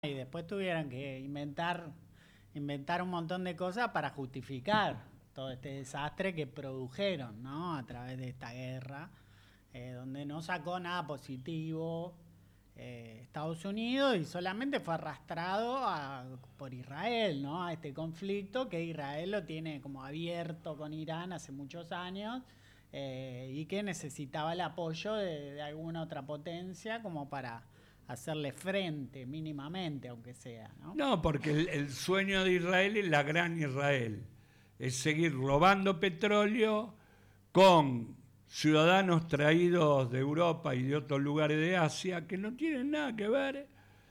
y después tuvieron que inventar un montón de cosas para justificar todo este desastre que produjeron, ¿no? A través de esta guerra, donde no sacó nada positivo Estados Unidos y solamente fue arrastrado por Israel, ¿no? A este conflicto que Israel lo tiene como abierto con Irán hace muchos años. Y que necesitaba el apoyo de alguna otra potencia como para hacerle frente mínimamente, aunque sea, ¿no? No, porque el sueño de Israel es la gran Israel. Es seguir robando petróleo con ciudadanos traídos de Europa y de otros lugares de Asia que no tienen nada que ver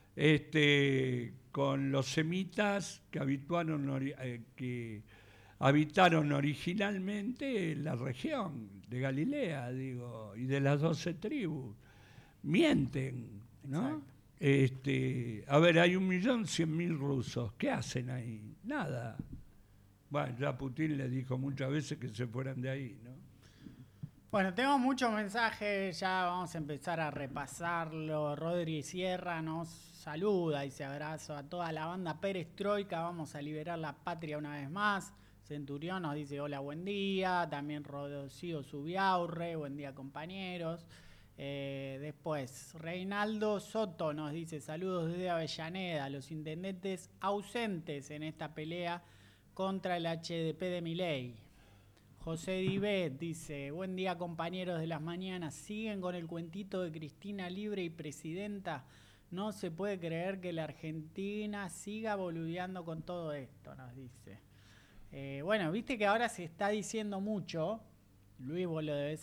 con los semitas que habitaron originalmente la región de Galilea, digo, y de las 12 tribus. Mienten, ¿no? Exacto. A ver, hay 1.100.000 rusos. ¿Qué hacen ahí? Nada. Bueno, ya Putin les dijo muchas veces que se fueran de ahí, ¿no? Bueno, tenemos muchos mensajes, ya vamos a empezar a repasarlo. Rodri Sierra nos saluda y se abrazo a toda la banda Perestroika. Vamos a liberar la patria una vez más. Centurión nos dice hola, buen día. También Rocío Subiaurre, buen día compañeros. Después, Reinaldo Soto nos dice saludos desde Avellaneda, los intendentes ausentes en esta pelea contra el HDP de Milei. José Dibet dice, buen día compañeros de las mañanas, siguen con el cuentito de Cristina libre y presidenta. No se puede creer que la Argentina siga boludeando con todo esto, nos dice. Bueno, viste que ahora se está diciendo mucho, Luis, vos lo debes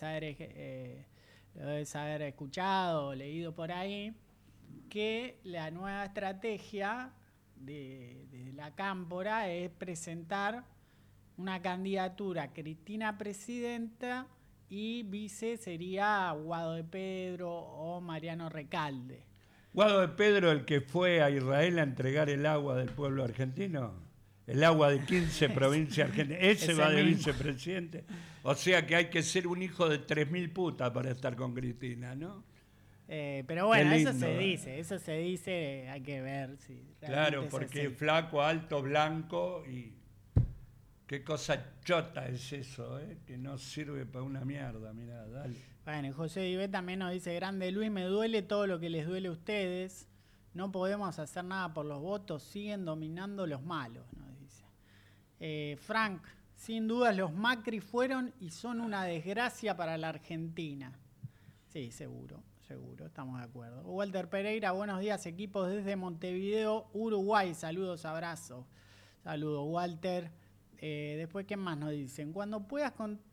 haber escuchado o leído por ahí, que la nueva estrategia de la Cámpora es presentar una candidatura Cristina presidenta y vice sería Guado de Pedro o Mariano Recalde. Guado de Pedro, el que fue a Israel a entregar el agua del pueblo argentino, el agua de 15 provincias argentinas, ese va de mismo vicepresidente. O sea que hay que ser un hijo de 3.000 putas para estar con Cristina, ¿no? Pero bueno, lindo, eso se dice, hay que ver si claro, realmente porque es es así. flaco, alto, blanco y qué cosa chota es eso, que no sirve para una mierda, mirá, dale. Bueno, y José Divet también nos dice, grande Luis, me duele todo lo que les duele a ustedes, no podemos hacer nada por los votos, siguen dominando los malos, nos dice. Frank, sin dudas los Macri fueron y son una desgracia para la Argentina. Sí, seguro, estamos de acuerdo. Walter Pereira, buenos días equipos desde Montevideo, Uruguay, saludos, abrazos. Saludos, Walter. Después, ¿qué más nos dicen? Cuando puedas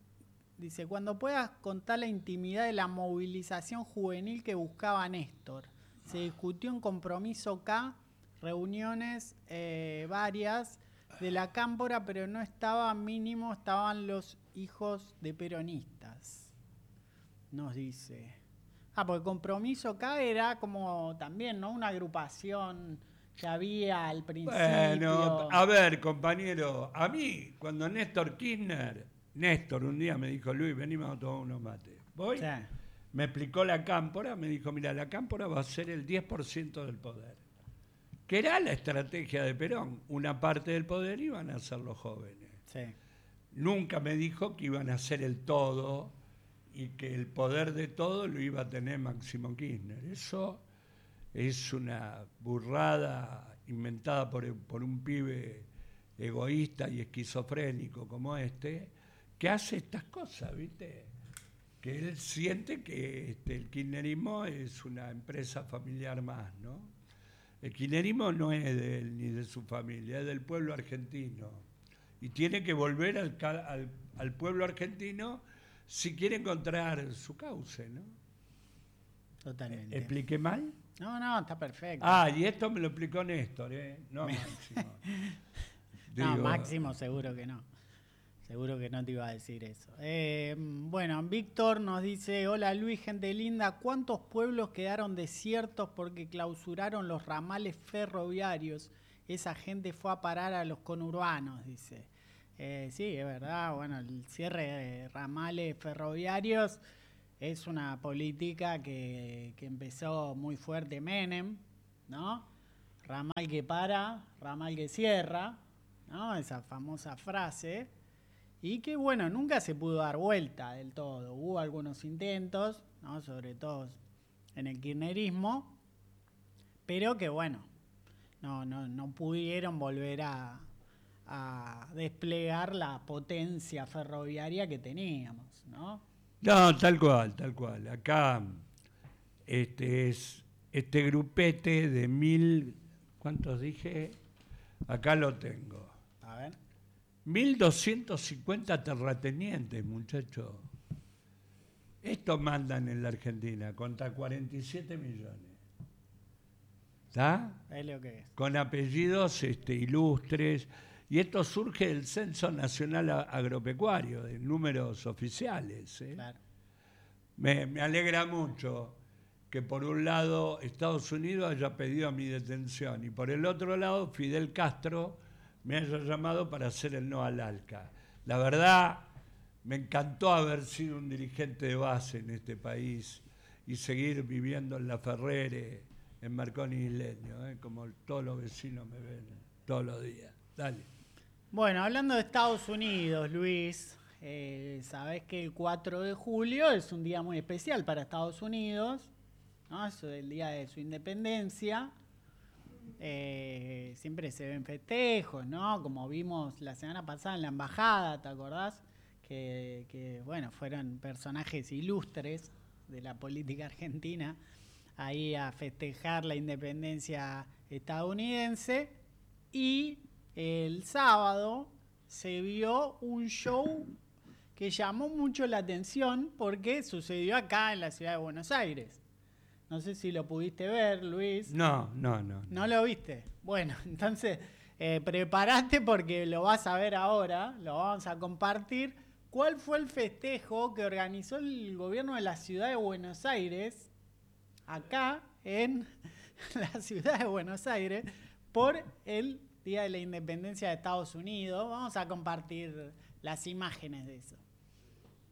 contar la intimidad de la movilización juvenil que buscaba Néstor. Se discutió en Compromiso K, reuniones varias de la Cámpora, pero no estaba mínimo, estaban los hijos de peronistas. Nos dice. Porque Compromiso K era como también, ¿no? Una agrupación que había al Bueno, principio. a ver, compañero, a mí, cuando Néstor un día me dijo, Luis, venimos a tomar unos mates. Voy, Sí. me explicó la Cámpora, me dijo, mira, la Cámpora va a ser el 10% del poder. Que era la estrategia de Perón. Una parte del poder iban a ser los jóvenes. Sí. Nunca me dijo que iban a ser el todo y que el poder de todo lo iba a tener Máximo Kirchner. Eso es una burrada inventada por un pibe egoísta y esquizofrénico como que hace estas cosas, ¿viste? Que él siente que el kirchnerismo es una empresa familiar más, ¿no? El kirchnerismo no es de él ni de su familia, es del pueblo argentino. Y tiene que volver al pueblo argentino si quiere encontrar su cauce, ¿no? Totalmente. ¿Expliqué mal? No, está perfecto. Y esto me lo explicó Néstor, no Máximo. No, Máximo seguro que no. Seguro que no te iba a decir eso. Bueno, Víctor nos dice, hola Luis, gente linda, ¿cuántos pueblos quedaron desiertos porque clausuraron los ramales ferroviarios? Esa gente fue a parar a los conurbanos, dice. Sí, es verdad, bueno, el cierre de ramales ferroviarios es una política que empezó muy fuerte Menem, ¿no? ramal que para, ramal que cierra, ¿no? Esa famosa frase. Y que, bueno, nunca se pudo dar vuelta del todo. Hubo algunos intentos, ¿no? Sobre todo en el kirchnerismo, pero que, bueno, no pudieron volver a desplegar la potencia ferroviaria que teníamos, ¿no? No, tal cual, tal cual. Acá este grupete de 1000, ¿cuántos dije? Acá lo tengo. A ver. 1250 terratenientes, muchachos. Esto mandan en la Argentina, contra 47 millones. ¿Está? Es lo que es. Con apellidos ilustres. Y esto surge del Censo Nacional Agropecuario, de números oficiales. Claro. Me alegra mucho que por un lado Estados Unidos haya pedido mi detención y por el otro lado Fidel Castro me haya llamado para hacer el no al ALCA. La verdad, me encantó haber sido un dirigente de base en este país y seguir viviendo en La Ferrere, en Marconi Isleño, como todos los vecinos me ven todos los días. Dale. Bueno, hablando de Estados Unidos, Luis, sabés que el 4 de julio es un día muy especial para Estados Unidos, ¿no? Es el día de su independencia. Siempre se ven festejos, ¿no? Como vimos la semana pasada en la embajada, ¿te acordás? Que bueno, fueron personajes ilustres de la política argentina ahí a festejar la independencia estadounidense. Y el sábado se vio un show que llamó mucho la atención porque sucedió acá en la ciudad de Buenos Aires. No sé si lo pudiste ver, Luis. No. ¿No lo viste? Bueno, entonces prepárate porque lo vas a ver ahora, lo vamos a compartir. ¿Cuál fue el festejo que organizó el gobierno de la ciudad de Buenos Aires, acá en la ciudad de Buenos Aires, por el Día de la Independencia de Estados Unidos? Vamos a compartir las imágenes de eso.